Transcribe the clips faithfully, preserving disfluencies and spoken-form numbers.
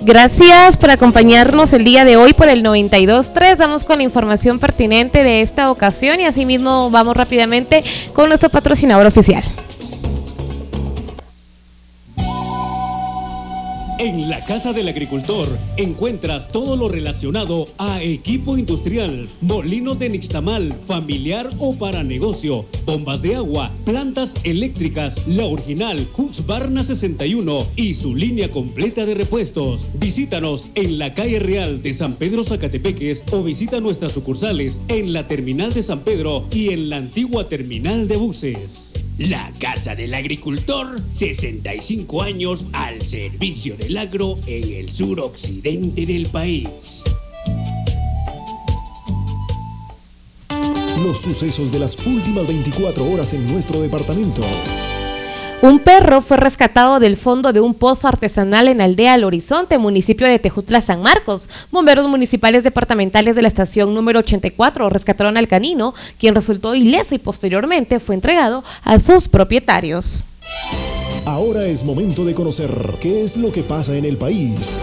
Gracias por acompañarnos el día de hoy por el noventa y dos punto tres. Vamos con la información pertinente de esta ocasión y asimismo vamos rápidamente con nuestro patrocinador oficial. En la Casa del Agricultor encuentras todo lo relacionado a equipo industrial, molinos de nixtamal, familiar o para negocio, bombas de agua, plantas eléctricas, la original Husqvarna sesenta y uno y su línea completa de repuestos. Visítanos en la calle Real de San Pedro Zacatepeques o visita nuestras sucursales en la terminal de San Pedro y en la antigua terminal de buses. La Casa del Agricultor, sesenta y cinco años al servicio del agro en el suroccidente del país. Los sucesos de las últimas veinticuatro horas en nuestro departamento. Un perro fue rescatado del fondo de un pozo artesanal en Aldea El Horizonte, municipio de Tejutla, San Marcos. Bomberos municipales departamentales de la estación número ochenta y cuatro rescataron al canino, quien resultó ileso y posteriormente fue entregado a sus propietarios. Ahora es momento de conocer qué es lo que pasa en el país.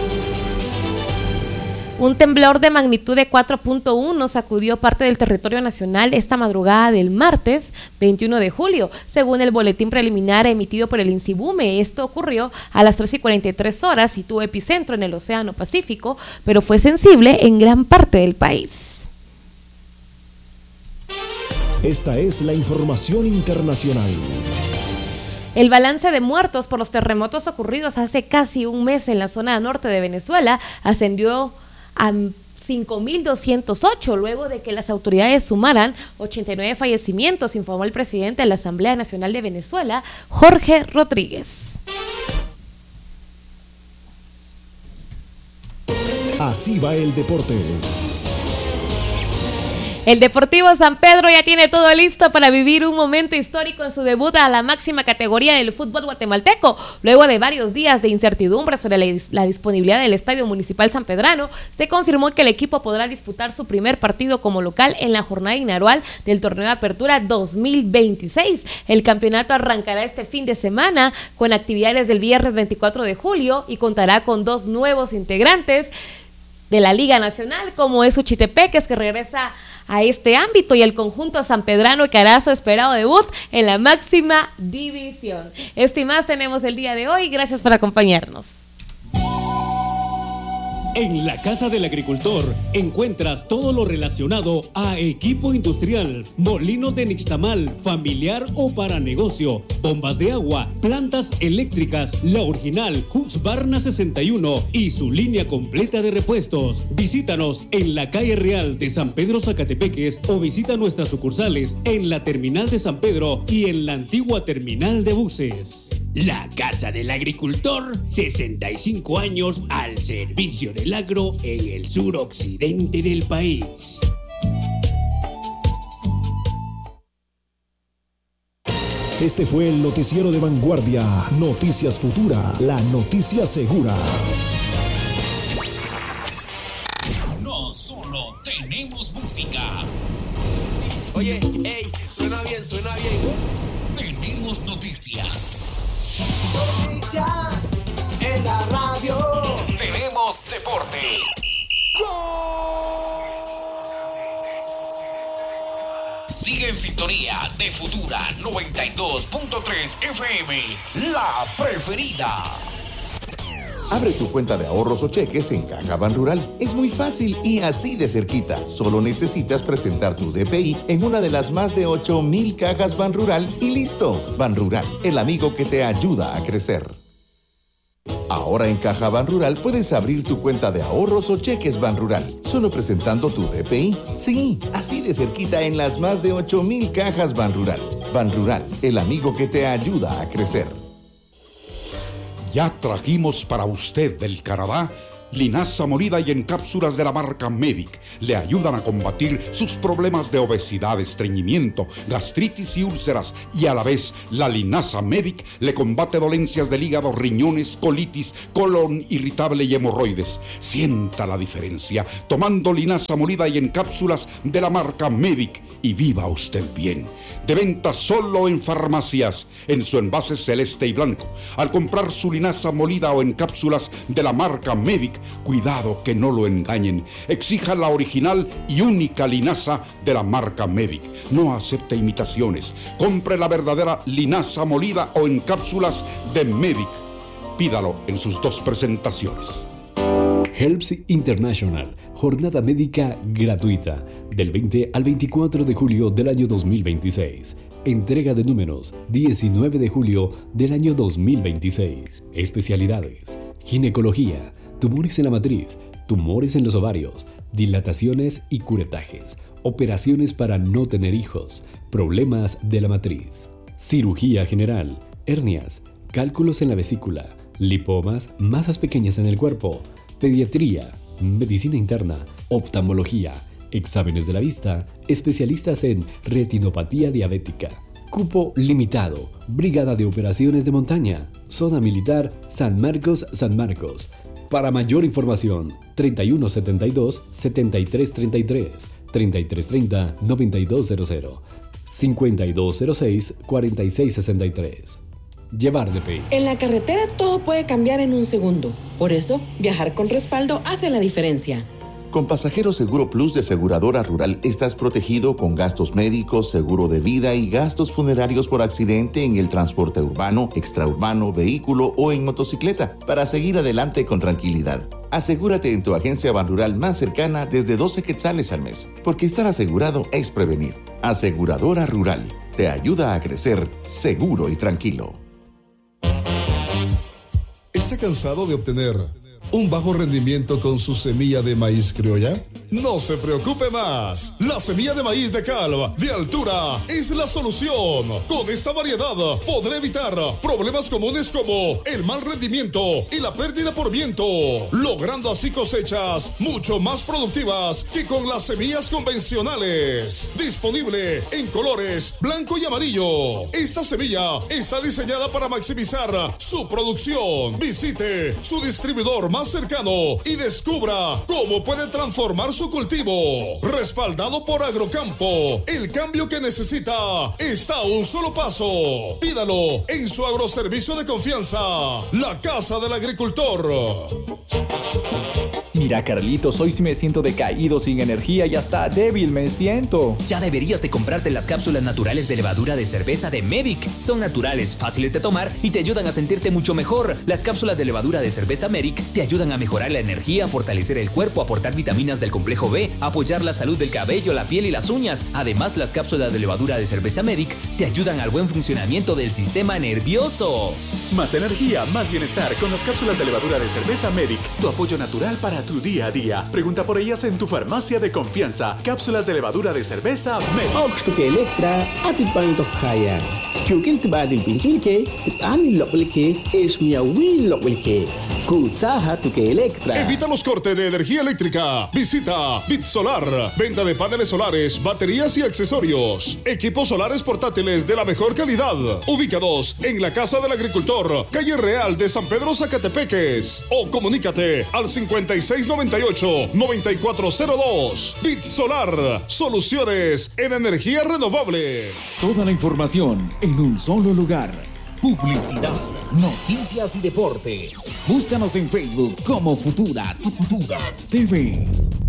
Un temblor de magnitud de cuatro punto uno sacudió parte del territorio nacional esta madrugada del martes veintiuno de julio, según el boletín preliminar emitido por el INSIBUME. Esto ocurrió a las tres y cuarenta y tres horas y tuvo epicentro en el Océano Pacífico, pero fue sensible en gran parte del país. Esta es la información internacional. El balance de muertos por los terremotos ocurridos hace casi un mes en la zona norte de Venezuela ascendió a cinco mil doscientos ocho, luego de que las autoridades sumaran ochenta y nueve fallecimientos, informó el presidente de la Asamblea Nacional de Venezuela, Jorge Rodríguez. Así va el deporte. El Deportivo San Pedro ya tiene todo listo para vivir un momento histórico en su debut a la máxima categoría del fútbol guatemalteco. Luego de varios días de incertidumbre sobre la, la disponibilidad del Estadio Municipal Sanpedrano, se confirmó que el equipo podrá disputar su primer partido como local en la jornada inaugural del Torneo de Apertura dos mil veintiséis. El campeonato arrancará este fin de semana con actividades del viernes veinticuatro de julio y contará con dos nuevos integrantes de la Liga Nacional, como es Uchitepeques, que regresa a este ámbito, y el conjunto sanpedrano que hará su esperado debut en la máxima división. Esto y más tenemos el día de hoy. Gracias por acompañarnos. En la Casa del Agricultor encuentras todo lo relacionado a equipo industrial, molinos de nixtamal, familiar o para negocio, bombas de agua, plantas eléctricas, la original Husqvarna sesenta y uno y su línea completa de repuestos. Visítanos en la calle Real de San Pedro Zacatepeques o visita nuestras sucursales en la terminal de San Pedro y en la antigua terminal de buses. La Casa del Agricultor, sesenta y cinco años al servicio del agro en el suroccidente del país. Este fue el noticiero de vanguardia, Noticias Futura, la noticia segura. No solo tenemos música. Oye, hey, suena bien, suena bien. Tenemos noticias. Noticias en la radio. Tenemos deporte. Sigue en sintonía de Futura noventa y dos punto tres F M, la preferida. Abre tu cuenta de ahorros o cheques en Caja Banrural. Es muy fácil y así de cerquita. Solo necesitas presentar tu D P I en una de las más de ocho mil cajas Banrural y listo. Banrural, el amigo que te ayuda a crecer. Ahora en Caja Banrural puedes abrir tu cuenta de ahorros o cheques Banrural, solo presentando tu D P I. Sí, así de cerquita en las más de ocho mil cajas Banrural. Banrural, el amigo que te ayuda a crecer. Ya trajimos para usted del Canadá Linaza molida y en cápsulas de la marca Medic le ayudan a combatir sus problemas de obesidad, estreñimiento, gastritis y úlceras, y a la vez la Linaza Medic le combate dolencias del hígado, riñones, colitis, colon irritable y hemorroides. Sienta la diferencia tomando Linaza molida y en cápsulas de la marca Medic y viva usted bien. De venta solo en farmacias, en su envase celeste y blanco. Al comprar su Linaza molida o en cápsulas de la marca Medic, cuidado que no lo engañen. Exija la original y única Linaza de la marca Medic. No acepte imitaciones. Compre la verdadera Linaza molida o en cápsulas de Medic. Pídalo en sus dos presentaciones. Herbs International, jornada médica gratuita, del veinte al veinticuatro de julio del año dos mil veintiséis. Entrega de números, diecinueve de julio del año dos mil veintiséis. Especialidades: ginecología, tumores en la matriz, tumores en los ovarios, dilataciones y curetajes, operaciones para no tener hijos, problemas de la matriz, cirugía general, hernias, cálculos en la vesícula, lipomas, masas pequeñas en el cuerpo, pediatría, medicina interna, oftalmología, exámenes de la vista, especialistas en retinopatía diabética. Cupo limitado, Brigada de Operaciones de Montaña, Zona Militar San Marcos, San Marcos. Para mayor información, treinta y uno setenta y dos, setenta y tres treinta y tres, treinta y tres treinta, noventa y dos cero cero, cincuenta y dos cero seis, cuarenta y seis sesenta y tres. Llevar de P. En la carretera todo puede cambiar en un segundo. Por eso, viajar con respaldo hace la diferencia. Con Pasajero Seguro Plus de Aseguradora Rural estás protegido con gastos médicos, seguro de vida y gastos funerarios por accidente en el transporte urbano, extraurbano, vehículo o en motocicleta para seguir adelante con tranquilidad. Asegúrate en tu agencia Banrural más cercana desde doce quetzales al mes, porque estar asegurado es prevenir. Aseguradora Rural te ayuda a crecer seguro y tranquilo. ¿Está cansado de obtener un bajo rendimiento con su semilla de maíz criolla? No se preocupe más. La semilla de maíz de Calva de altura es la solución. Con esta variedad podrá evitar problemas comunes como el mal rendimiento y la pérdida por viento, logrando así cosechas mucho más productivas que con las semillas convencionales. Disponible en colores blanco y amarillo. Esta semilla está diseñada para maximizar su producción. Visite su distribuidor más cercano y descubra cómo puede transformar su cultivo. Respaldado por Agrocampo, el cambio que necesita está a un solo paso. Pídalo en su agroservicio de confianza, la Casa del Agricultor. Mira, Carlitos, hoy sí me siento decaído, sin energía y hasta débil me siento. Ya deberías de comprarte las cápsulas naturales de levadura de cerveza de Medic. Son naturales, fáciles de tomar y te ayudan a sentirte mucho mejor. Las cápsulas de levadura de cerveza Medic te ayudan a mejorar la energía, fortalecer el cuerpo, aportar vitaminas del complejo B, apoyar la salud del cabello, la piel y las uñas. Además, las cápsulas de levadura de cerveza Medic te ayudan al buen funcionamiento del sistema nervioso. Más energía, más bienestar con las cápsulas de levadura de cerveza Medic. Tu apoyo natural para tu día a día. Pregunta por ellas en tu farmacia de confianza. Cápsulas de levadura de cerveza Medic. Oxtuke Electra, Atipanto Haya. Chukin Tibadil Pinchilke, Ani Loplike, es mi Awil Loplike. Kutsaha Tuke Electra. Evita los cortes de energía eléctrica. Visita Bit Solar. Venta de paneles solares, baterías y accesorios. Equipos solares portátiles de la mejor calidad. Ubicados en la Casa del Agricultor, calle Real de San Pedro, Zacatepeques. O comunícate al cincuenta y seis noventa y ocho, noventa y cuatro cero dos. Bit Solar. Soluciones en energía renovable. Toda la información en un solo lugar. Publicidad, noticias y deporte. Búscanos en Facebook como Futura, tu Futura T V.